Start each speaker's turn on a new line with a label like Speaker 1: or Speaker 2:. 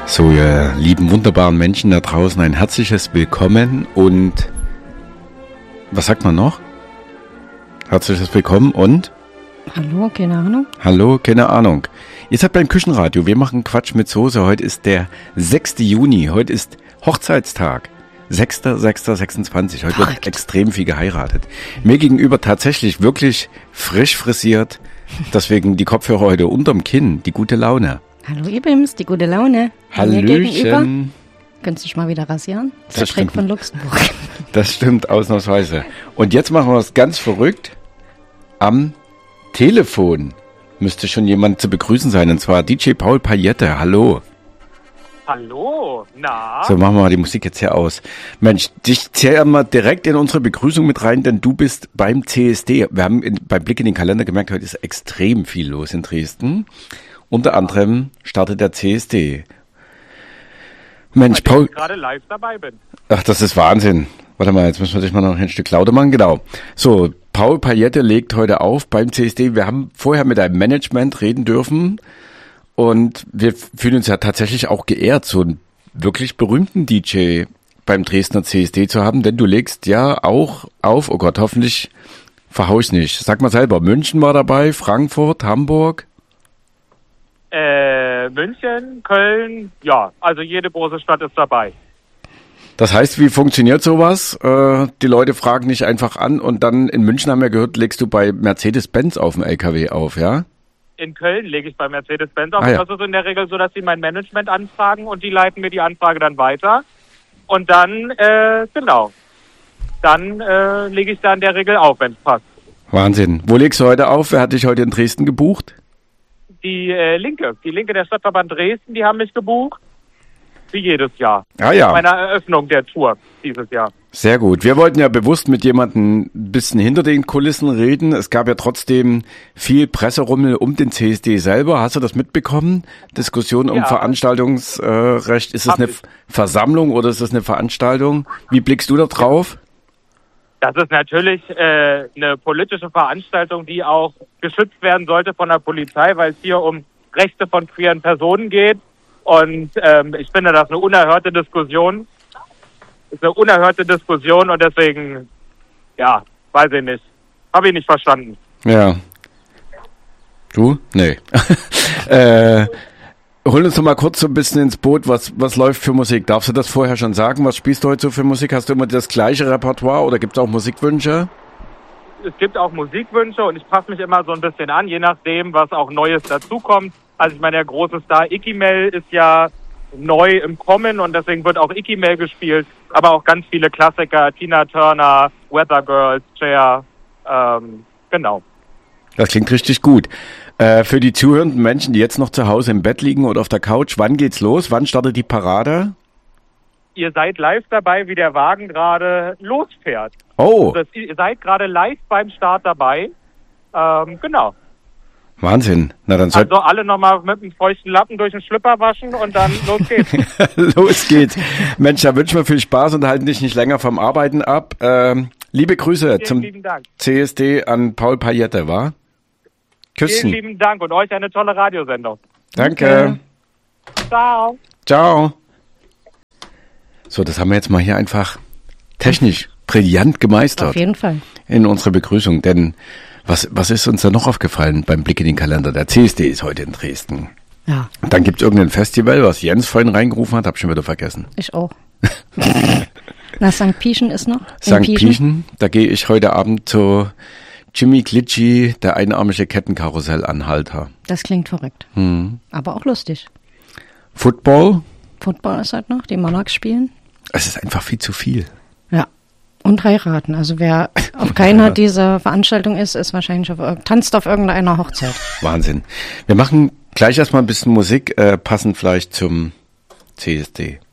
Speaker 1: So, ihr lieben, wunderbaren Menschen da draußen, ein herzliches Willkommen und was sagt man noch? Herzliches Willkommen und?
Speaker 2: Hallo, keine Ahnung.
Speaker 1: Hallo, keine Ahnung. Ihr seid beim Küchenradio, wir machen Quatsch mit Soße. Heute ist der 6. Juni, heute ist Hochzeitstag. 6.6.26, heute wird extrem viel geheiratet. Mir gegenüber tatsächlich wirklich frisch frisiert, deswegen die Kopfhörer heute unterm Kinn, die gute Laune.
Speaker 2: Hallo Ibims, die gute Laune.
Speaker 1: Hallöchen.
Speaker 2: Könntest du dich mal wieder rasieren? Das Trick von Luxemburg.
Speaker 1: Das stimmt, ausnahmsweise. Und jetzt machen wir es ganz verrückt. Am Telefon müsste schon jemand zu begrüßen sein, und zwar DJ Paul Paillette. Hallo.
Speaker 3: Hallo, na?
Speaker 1: So, machen wir mal die Musik jetzt hier aus. Mensch, dich zählen wir direkt in unsere Begrüßung mit rein, denn du bist beim CSD. Wir haben beim Blick in den Kalender gemerkt, heute ist extrem viel los in Dresden. Unter anderem startet der CSD. Mensch, Paul.
Speaker 3: Ich gerade live dabei bin.
Speaker 1: Ach, das ist Wahnsinn. Warte mal, jetzt müssen wir dich mal noch ein Stück lauter machen. Genau. So, Paul Paillette legt heute auf beim CSD. Wir haben vorher mit einem Management reden dürfen und wir fühlen uns ja tatsächlich auch geehrt, so einen wirklich berühmten DJ beim Dresdner CSD zu haben, denn du legst ja auch auf, oh Gott, hoffentlich verhau ich's nicht. Sag mal selber, München war dabei, Frankfurt, Hamburg?
Speaker 3: München, Köln, ja, also jede große Stadt ist dabei.
Speaker 1: Das heißt, wie funktioniert sowas? Die Leute fragen nicht einfach an und dann in München haben wir gehört, legst du bei Mercedes-Benz auf dem LKW auf, ja?
Speaker 3: In Köln lege ich bei Mercedes-Benz auf.
Speaker 1: Ja.
Speaker 3: Das ist in der Regel so, dass sie mein Management anfragen und die leiten mir die Anfrage dann weiter. Und dann, lege ich da in der Regel auf, wenn es passt.
Speaker 1: Wahnsinn. Wo legst du heute auf? Wer hat dich heute in Dresden gebucht?
Speaker 3: Die Linke der Stadtverband Dresden, die haben mich gebucht. Wie jedes Jahr.
Speaker 1: Ah ja.
Speaker 3: Bei meiner Eröffnung der Tour dieses Jahr.
Speaker 1: Sehr gut. Wir wollten ja bewusst mit jemandem ein bisschen hinter den Kulissen reden. Es gab ja trotzdem viel Presserummel um den CSD selber. Hast du das mitbekommen? Diskussion um Veranstaltungsrecht. Ist es eine Versammlung oder ist es eine Veranstaltung? Wie blickst du da drauf?
Speaker 3: Das ist natürlich eine politische Veranstaltung, die auch geschützt werden sollte von der Polizei, weil es hier um Rechte von queeren Personen geht. Und ich finde, das ist eine unerhörte Diskussion. Und deswegen, ja, weiß ich nicht. Habe ich nicht verstanden.
Speaker 1: Ja. Du? Nee. Hol uns doch mal kurz so ein bisschen ins Boot. Was läuft für Musik? Darfst du das vorher schon sagen? Was spielst du heute so für Musik? Hast du immer das gleiche Repertoire oder gibt es auch Musikwünsche?
Speaker 3: Es gibt auch Musikwünsche und ich passe mich immer so ein bisschen an, je nachdem, was auch Neues dazukommt. Also ich meine, der große Star Ikimel ist ja neu im Kommen und deswegen wird auch Ikimel gespielt, aber auch ganz viele Klassiker, Tina Turner, Weather Girls, Cher, genau.
Speaker 1: Das klingt richtig gut. Für die zuhörenden Menschen, die jetzt noch zu Hause im Bett liegen oder auf der Couch, wann geht's los? Wann startet die Parade?
Speaker 3: Ihr seid live dabei, wie der Wagen gerade losfährt.
Speaker 1: Oh.
Speaker 3: Also ihr seid gerade live beim Start dabei. Genau.
Speaker 1: Wahnsinn. Na dann
Speaker 3: also alle nochmal mit einem feuchten Lappen durch den Schlüpper waschen und dann los geht's.
Speaker 1: Los geht's. Mensch, da wünschen wir viel Spaß und halten dich nicht länger vom Arbeiten ab. Liebe Grüße zum CSD an Paul Paillette, wa? Küssen.
Speaker 3: Vielen lieben Dank und euch eine tolle Radiosendung.
Speaker 1: Danke.
Speaker 3: Ciao.
Speaker 1: Ciao. So, das haben wir jetzt mal hier einfach technisch brillant gemeistert.
Speaker 2: Auf jeden Fall.
Speaker 1: In unserer Begrüßung, denn was ist uns da noch aufgefallen beim Blick in den Kalender? Der CSD ist heute in Dresden.
Speaker 2: Ja.
Speaker 1: Und dann gibt es irgendein Festival, was Jens vorhin reingerufen hat, hab schon wieder vergessen.
Speaker 2: Ich auch. Na, St. Pieschen ist noch.
Speaker 1: St. Pieschen, da gehe ich heute Abend zu Jimmy Glitchy, der einarmige Kettenkarussellanhalter.
Speaker 2: Das klingt verrückt. Aber auch lustig.
Speaker 1: Football?
Speaker 2: Football ist halt noch, die Monarchs spielen.
Speaker 1: Es ist einfach viel zu viel.
Speaker 2: Ja. Und heiraten. Also wer auf keiner dieser Veranstaltungen ist wahrscheinlich tanzt auf irgendeiner Hochzeit.
Speaker 1: Wahnsinn. Wir machen gleich erstmal ein bisschen Musik, passend vielleicht zum CSD.